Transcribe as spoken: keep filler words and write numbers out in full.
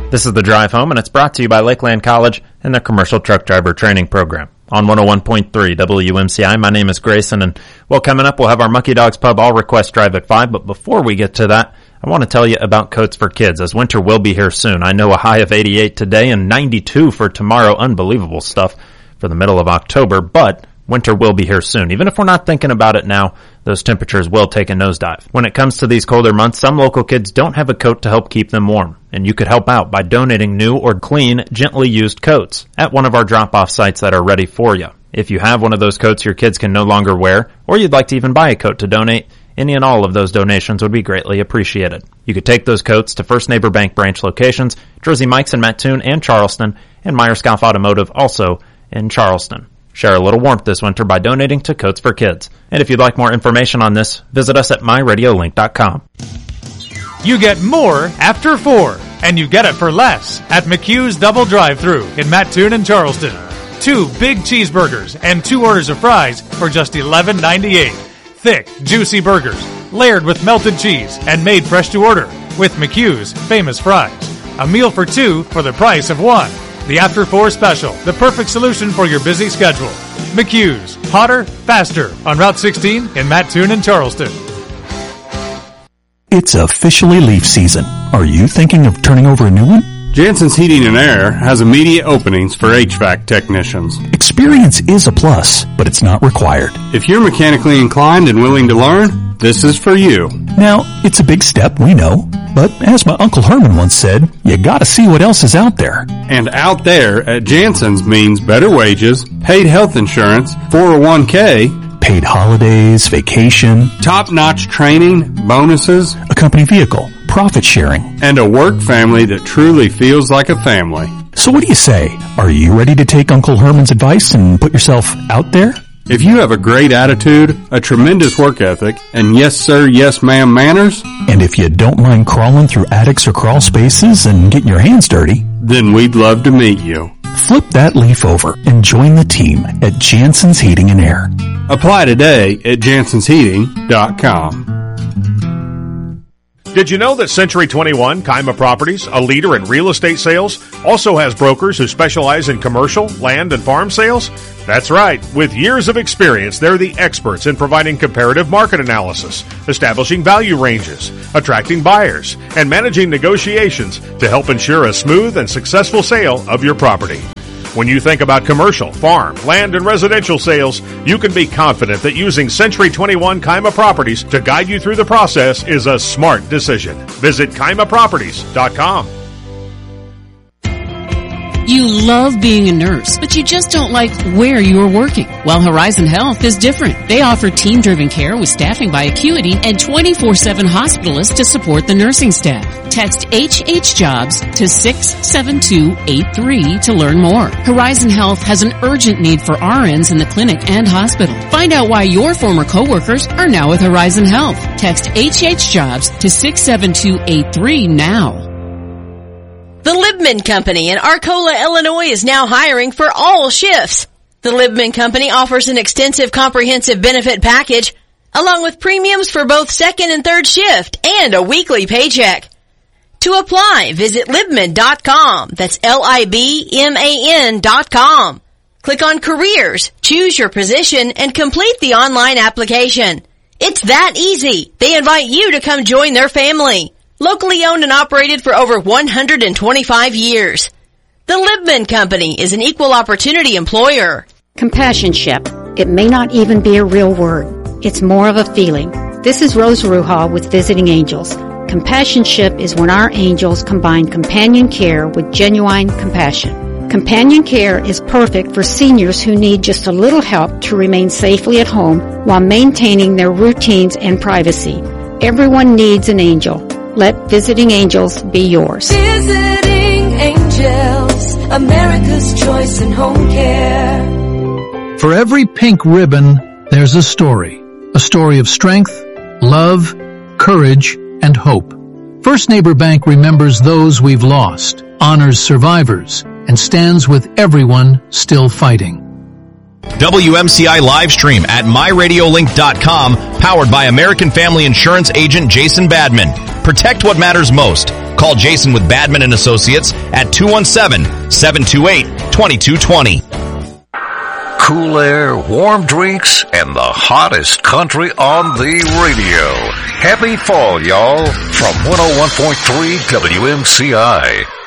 This is The Drive Home, and it's brought to you by Lakeland College and their Commercial Truck Driver Training Program. On one oh one point three W M C I, my name is Grayson, and well, coming up, we'll have our Monkey Dogs Pub All Request Drive at five, but before we get to that, I want to tell you about Coats for Kids, as winter will be here soon. I know a high of eighty-eight today and ninety-two for tomorrow. Unbelievable stuff for the middle of October, but winter will be here soon. Even if we're not thinking about it now, those temperatures will take a nosedive. When it comes to these colder months, some local kids don't have a coat to help keep them warm, and you could help out by donating new or clean, gently used coats at one of our drop-off sites that are ready for you. If you have one of those coats your kids can no longer wear, or you'd like to even buy a coat to donate, any and all of those donations would be greatly appreciated. You could take those coats to First Neighbor Bank branch locations, Jersey Mike's in Mattoon and Charleston, and Myerscough Automotive also in Charleston. Share a little warmth this winter by donating to Coats for Kids. And if you'd like more information on this, visit us at my radio link dot com. You get more after four, and you get it for less at McHugh's Double Drive-Thru in Mattoon and Charleston. Two big cheeseburgers and two orders of fries for just eleven ninety-eight. Thick, juicy burgers, layered with melted cheese and made fresh to order with McHugh's famous fries. A meal for two for the price of one. The After Four Special, the perfect solution for your busy schedule. McHugh's, hotter, faster, on Route sixteen in Mattoon and Charleston. It's officially leaf season. Are you thinking of turning over a new one? Jansen's Heating and Air has immediate openings for H V A C technicians. Experience is a plus, but it's not required. If you're mechanically inclined and willing to learn, this is for you. Now, it's a big step, we know, but as my Uncle Herman once said, you gotta see what else is out there. And out there at Jansen's means better wages, paid health insurance, four oh one k, paid holidays, vacation, top-notch training, bonuses, a company vehicle, profit sharing, and a work family that truly feels like a family. So what do you say? Are you ready to take Uncle Herman's advice and put yourself out there? If you have a great attitude, a tremendous work ethic, and yes sir, yes ma'am manners, and if you don't mind crawling through attics or crawl spaces and getting your hands dirty, then we'd love to meet you. Flip that leaf over and join the team at Jansen's Heating and Air. Apply today at jansens heating dot com. Did you know that Century twenty-one Kaima Properties, a leader in real estate sales, also has brokers who specialize in commercial, land, and farm sales? That's right. With years of experience, they're the experts in providing comparative market analysis, establishing value ranges, attracting buyers, and managing negotiations to help ensure a smooth and successful sale of your property. When you think about commercial, farm, land, and residential sales, you can be confident that using Century twenty-one Kaima Properties to guide you through the process is a smart decision. Visit kaima properties dot com. You love being a nurse, but you just don't like where you are working. Well, Horizon Health is different. They offer team-driven care with staffing by Acuity and twenty-four seven hospitalists to support the nursing staff. Text H H Jobs to six seven two eight three to learn more. Horizon Health has an urgent need for R Ns in the clinic and hospital. Find out why your former coworkers are now with Horizon Health. Text H H Jobs to six seven two eight three now. The Libman Company in Arcola, Illinois is now hiring for all shifts. The Libman Company offers an extensive comprehensive benefit package along with premiums for both second and third shift and a weekly paycheck. To apply, visit libman dot com. That's L I B M A N dot com. Click on Careers, choose your position, and complete the online application. It's that easy. They invite you to come join their family. Locally owned and operated for over one hundred twenty-five years. The Libman Company is an equal opportunity employer. Companionship. It may not even be a real word. It's more of a feeling. This is Rose Ruha with Visiting Angels. Companionship is when our angels combine companion care with genuine compassion. Companion care is perfect for seniors who need just a little help to remain safely at home while maintaining their routines and privacy. Everyone needs an angel. Let Visiting Angels be yours. Visiting Angels, America's choice in home care. For every pink ribbon, there's a story. A story of strength, love, courage, and hope. First Neighbor Bank remembers those we've lost, honors survivors, and stands with everyone still fighting. W M C I live stream at my radio link dot com, powered by American Family Insurance agent Jason Badman. Protect what matters most. Call Jason with Badman and Associates at two one seven, seven two eight, two two two zero. Cool air, warm drinks, and the hottest country on the radio. Happy fall, y'all, from one oh one point three W M C I.